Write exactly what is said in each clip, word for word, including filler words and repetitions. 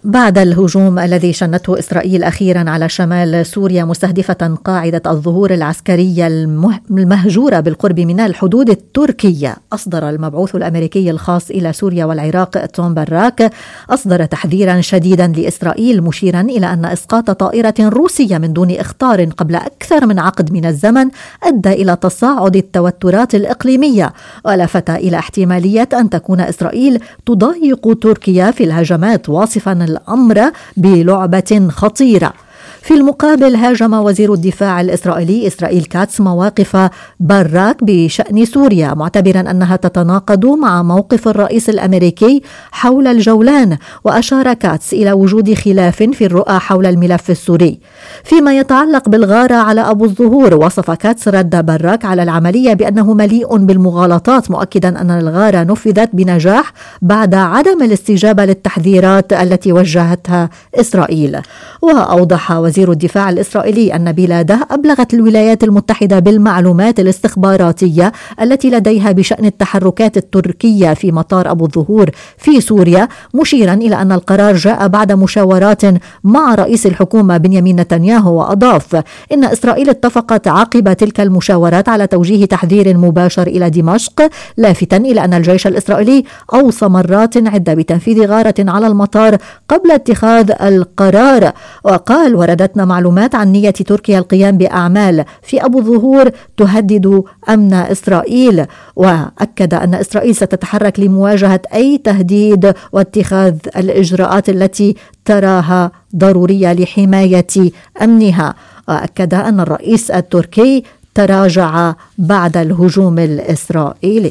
بعد الهجوم الذي شنته إسرائيل أخيرا على شمال سوريا مستهدفة قاعدة الظهور العسكرية المهجورة بالقرب من الحدود التركية، أصدر المبعوث الأمريكي الخاص إلى سوريا والعراق توم براك أصدر تحذيرا شديدا لإسرائيل، مشيرا إلى أن إسقاط طائرة روسية من دون إخطار قبل أكثر من عقد من الزمن أدى إلى تصاعد التوترات الإقليمية، ولفت إلى احتمالية أن تكون إسرائيل تضايق تركيا في الهجمات، واصفا الأمر بلعبة خطيرة. في المقابل هاجم وزير الدفاع الإسرائيلي إسرائيل كاتس مواقف براك بشأن سوريا، معتبرا أنها تتناقض مع موقف الرئيس الأمريكي حول الجولان، وأشار كاتس إلى وجود خلاف في الرؤى حول الملف السوري. فيما يتعلق بالغارة على أبو الظهور، وصف كاتس رد براك على العملية بأنه مليء بالمغالطات، مؤكدا أن الغارة نفذت بنجاح بعد عدم الاستجابة للتحذيرات التي وجهتها إسرائيل. وأوضح وزير الدفاع الإسرائيلي أن بلاده أبلغت الولايات المتحدة بالمعلومات الاستخباراتية التي لديها بشأن التحركات التركية في مطار أبو الظهور في سوريا، مشيرا إلى أن القرار جاء بعد مشاورات مع رئيس الحكومة بنيامين نتنياهو. وأضاف إن إسرائيل اتفقت عقب تلك المشاورات على توجيه تحذير مباشر إلى دمشق، لافتا إلى أن الجيش الإسرائيلي أوصى مرات عدة بتنفيذ غارة على المطار قبل اتخاذ القرار. وقال: وردتنا معلومات عن نية تركيا القيام بأعمال في أبو الظهور تهدد أمن إسرائيل، وأكد أن إسرائيل ستتحرك لمواجهة أي تهديد واتخاذ الإجراءات التي تراها ضرورية لحماية أمنها. وأكد أن الرئيس التركي تراجع بعد الهجوم الإسرائيلي.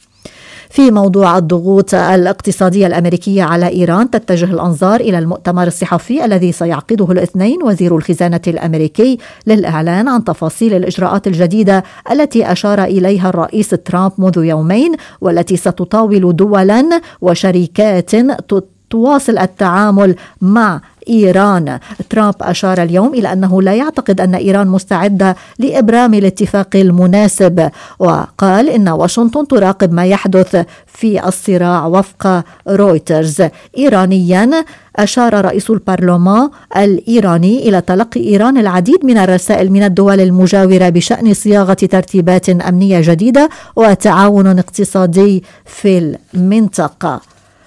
في موضوع الضغوط الاقتصادية الأمريكية على إيران، تتجه الأنظار إلى المؤتمر الصحفي الذي سيعقده الاثنين وزير الخزانة الأمريكي للإعلان عن تفاصيل الإجراءات الجديدة التي أشار إليها الرئيس ترامب منذ يومين، والتي ستطاول دولا وشركات تواصل التعامل مع إيران. ترامب أشار اليوم إلى أنه لا يعتقد أن إيران مستعدة لإبرام الاتفاق المناسب، وقال إن واشنطن تراقب ما يحدث في الصراع وفق رويترز. إيرانيا أشار رئيس البرلمان الإيراني إلى تلقي إيران العديد من الرسائل من الدول المجاورة بشأن صياغة ترتيبات أمنية جديدة وتعاون اقتصادي في المنطقة.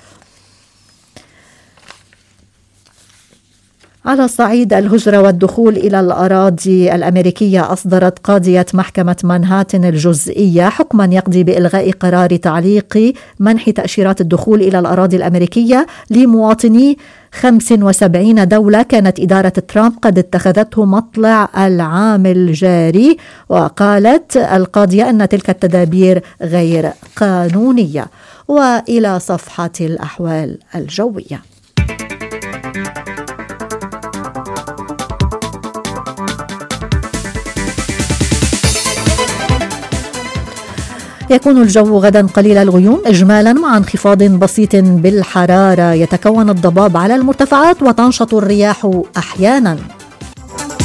على صعيد الهجرة والدخول إلى الأراضي الأمريكية، أصدرت قاضية محكمة مانهاتن الجزئية حكما يقضي بإلغاء قرار تعليق منح تأشيرات الدخول إلى الأراضي الأمريكية لمواطني خمس وسبعين دولة كانت إدارة ترامب قد اتخذته مطلع العام الجاري. وقالت القاضية أن تلك التدابير غير قانونية. وإلى صفحة الأحوال الجوية. يكون الجو غدا قليل الغيوم إجمالا مع انخفاض بسيط بالحرارة، يتكون الضباب على المرتفعات وتنشط الرياح أحيانا.